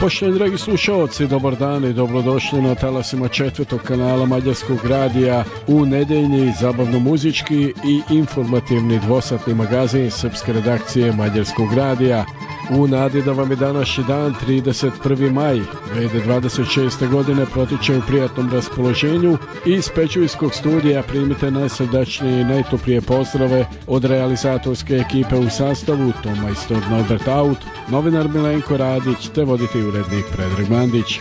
Poštovani dragi slušalci, dobar dan i dobrodošli na talasima 4. kanala Mađarskog radija u nedeljni zabavno-muzički i informativni dvosatni magazin srpske redakcije Mađarskog radija. U nadi da vam je današnji dan 31. maj 2026. godine protiče u prijatnom raspoloženju i iz Pećujskog studija primite najsrdačnije i najtoplije pozdrave od realizatorske ekipe u sastavu tonmajstor Norbert Aut, novinar Milenko Radić te voditelj urednik Predrag Mandić.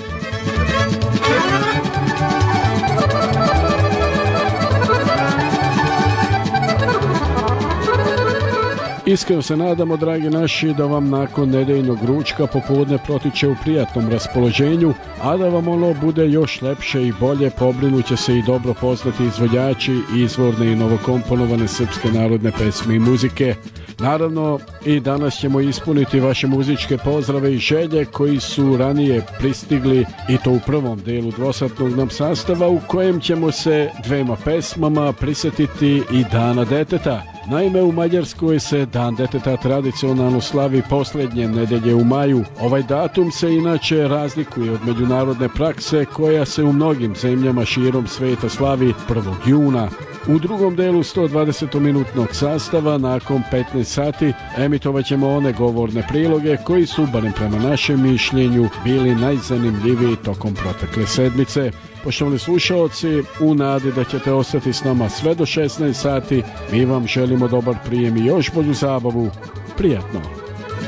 Iskreno se nadamo, dragi naši, da vam nakon nedeljnog ručka popodne protiče u prijatnom raspoloženju, a da vam ono bude još lepše i bolje, pobrinuće se i dobro poznati izvođači izvorne i novokomponovane srpske narodne pesme i muzike. Naravno, i danas ćemo ispuniti vaše muzičke pozdrave i želje koji su ranije pristigli, i to u prvom delu dvosatnog nam sastava, u kojem ćemo se dvema pesmama prisjetiti i Dana deteta. Naime, u Mađarskoj se Dan deteta tradicionalno slavi posljednje nedelje u maju. Ovaj datum se inače razlikuje od međunarodne prakse koja se u mnogim zemljama širom sveta slavi 1. juna. U drugom delu 120-minutnog sastava nakon 15 sati emitovat ćemo one govorne priloge koji su, barem prema našem mišljenju, bili najzanimljiviji tokom protekle sedmice. Poštovani slušalci, u nadi da ćete ostati s nama sve do 16 sati, mi vam želimo dobar prijem i još bolju zabavu. Prijatno!